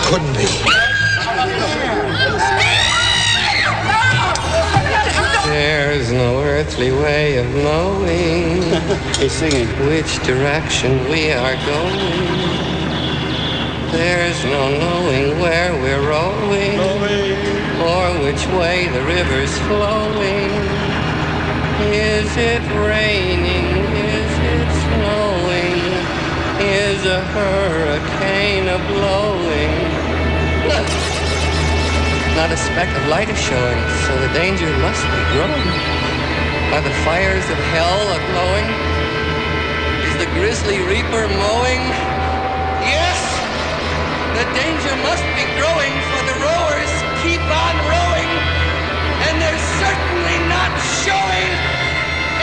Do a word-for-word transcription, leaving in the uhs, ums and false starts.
couldn't be. There's no earthly way of knowing He's singing. which direction we are going. There's no knowing where we're rowing or which way the river's flowing. Is it raining? Is it snowing? Is a hurricane a-blowing? Look! Not a speck of light is showing, so the danger must be growing. Are the fires of hell a-glowing? Is the grisly reaper mowing? Yes! The danger must be growing, for the rowers keep on rowing, and they're certainly not showing.